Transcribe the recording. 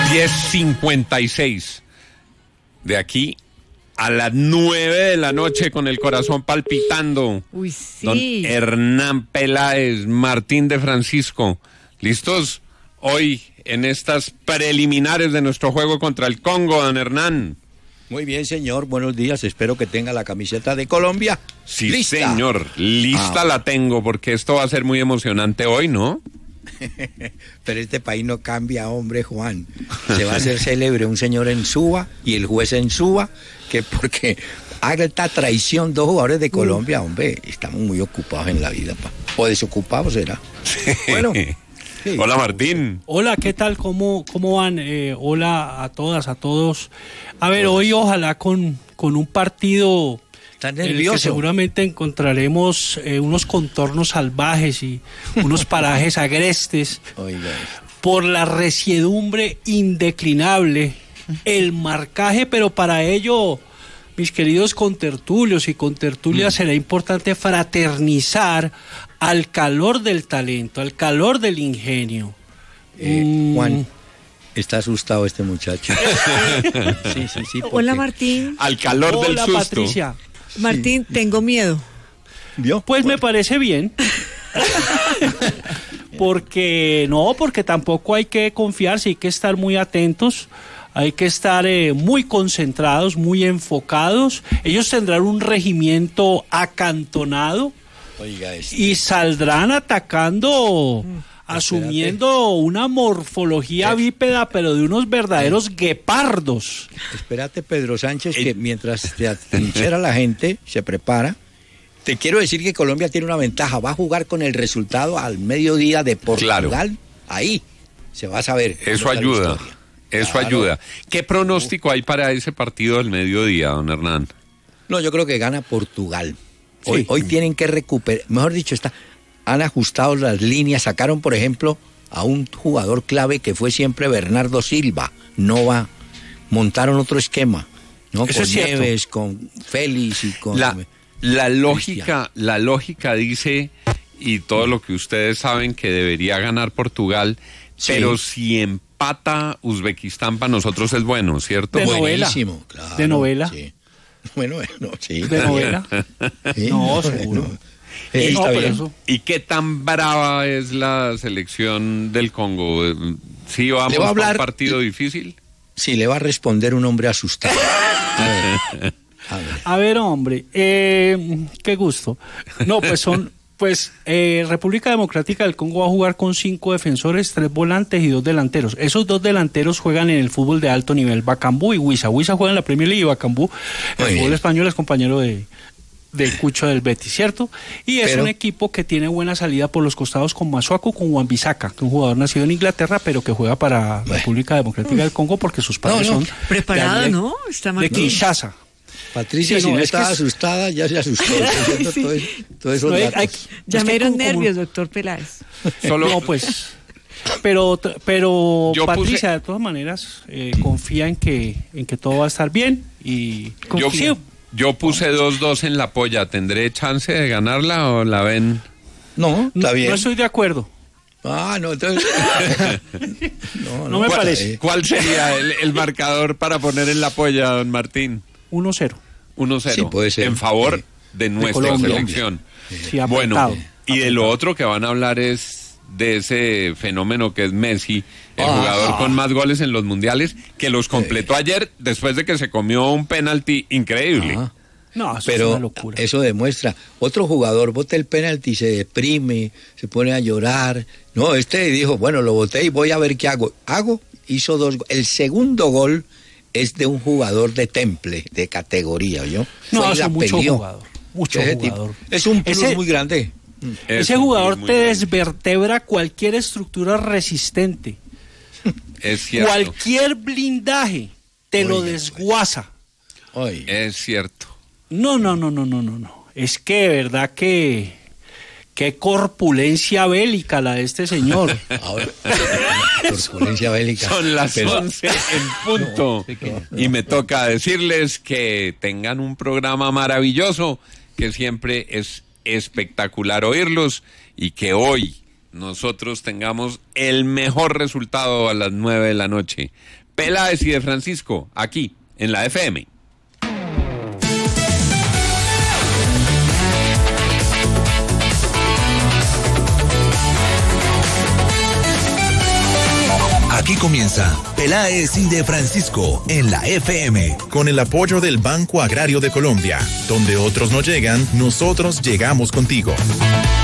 10:56. De aquí a las 9 de la noche con el corazón palpitando. Uy, sí. Don Hernán Peláez, Martín de Francisco. ¿Listos? Hoy en estas preliminares de nuestro juego contra el Congo, don Hernán. Muy bien, señor. Buenos días. Espero que tenga la camiseta de Colombia. Sí, ¿Lista? señor. Lista la tengo, porque esto va a ser muy emocionante hoy, ¿no? Pero este país no cambia, hombre, Juan. Se va a hacer célebre un señor en Suba y el juez en Suba, que porque haga esta traición dos jugadores de Colombia, hombre, estamos muy ocupados en la vida, o desocupados será. Bueno. Sí. Hola, Martín. Hola, ¿qué tal? ¿Cómo van? Hola a todas, a todos. A ver, hoy ojalá con un partido ¿Estás en el nervioso? que seguramente encontraremos unos contornos salvajes y unos parajes agrestes. Oiga. Por la resiedumbre indeclinable, el marcaje, pero para ello, mis queridos contertulios y contertulias, será importante fraternizar al calor del talento, al calor del ingenio. Juan, está asustado este muchacho. Sí. Hola, Martín. Al calor del Hola, susto. Patricia. Martín, tengo miedo. ¿Vio? Pues me parece bien. porque tampoco hay que confiarse, hay que estar muy atentos, hay que estar muy concentrados, muy enfocados. Ellos tendrán un regimiento acantonado. Oiga, Y saldrán atacando, asumiendo una morfología bípeda, pero de unos verdaderos guepardos. Espérate, Pedro Sánchez, que mientras te atrinchera la gente, se prepara. Te quiero decir que Colombia tiene una ventaja. Va a jugar con el resultado al mediodía de Portugal. Claro. Ahí se va a saber. Eso cómo está la ayuda. historia. Eso Claro. ayuda. ¿Qué pronóstico hay para ese partido del mediodía, don Hernán? No, yo creo que gana Portugal. Sí. Hoy tienen que recuperar, mejor dicho, han ajustado las líneas, sacaron por ejemplo a un jugador clave que fue siempre Bernardo Silva, no va, montaron otro esquema, ¿no? Eso Con es cierto. Neves, con Félix y con La lógica dice, y todo lo que ustedes saben, que debería ganar Portugal, Sí. pero si empata Uzbekistán para nosotros es bueno, ¿cierto? De novela. Buenísimo, claro. De novela. Sí. Bueno, sí. ¿De novela? Sí, No, seguro. no. No, Está pero bien. eso- ¿Y qué tan brava es la selección del Congo? ¿Sí vamos Le voy a hablar- a un partido difícil? Sí, le va a responder un hombre asustado. A ver. A ver, hombre, qué gusto. No, República Democrática del Congo va a jugar con 5 defensores, 3 volantes y 2 delanteros. Esos 2 delanteros juegan en el fútbol de alto nivel. Bacambú y Huiza. Huiza juega en la Premier League y Bacambú en el fútbol español es compañero de Cucho del Betis, ¿cierto? Y es Pero- un equipo que tiene buena salida por los costados con Masuaku, con Wan-Bissaka, que es un jugador nacido en Inglaterra, pero que juega para República Democrática del Congo porque sus padres No, son Preparado, de- ¿no? Está de Martín. Kinshasa. Patricia, Sí, si no, no es que estaba es- asustada, ya se asustó. Estoy Sí. todo esos No, hay- datos. Ya es me que dieron como- nervios, doctor Peláez. Solo No, pues, pero Yo Patricia, puse- de todas maneras, confía en que todo va a estar bien y Yo, yo puse 2-2 en la polla. ¿Tendré chance de ganarla o la ven? No, está bien. no estoy de acuerdo. Ah, no, entonces. No me ¿Cuál- parece. ¿Cuál sería el marcador para poner en la polla, don Martín? 1-0. 1-0. Sí, puede ser. En favor Sí. de nuestra Colombia. selección. Sí, Bueno, apretado. y de lo otro que van a hablar es de ese fenómeno que es Messi, el jugador con más goles en los mundiales, que los completó ayer después de que se comió un penalti increíble. Ah, No, eso es pero una locura. eso demuestra. Otro jugador bota el penalti, se deprime, se pone a llorar. No, este dijo, bueno, lo boté y voy a ver qué hago. Hizo 2 goles. El segundo gol es de un jugador de temple, de categoría, ¿yo? No, es mucho jugador. Mucho Ese jugador. tipo es un plus Ese- muy grande. Ese jugador te desvertebra cualquier estructura resistente. Es cierto. Cualquier blindaje te lo Oiga, desguaza. Ay, Es cierto. No. Es que de verdad que qué corpulencia bélica la de este señor. ahora, corpulencia bélica. Son las Pero- 11 en punto. Y me toca decirles que tengan un programa maravilloso, que siempre es espectacular oírlos y que hoy nosotros tengamos el mejor resultado a las 9 de la noche. Peláez y de Francisco, aquí, en la FM. Aquí comienza Peláez y de Francisco en la FM. Con el apoyo del Banco Agrario de Colombia, donde otros no llegan, nosotros llegamos contigo.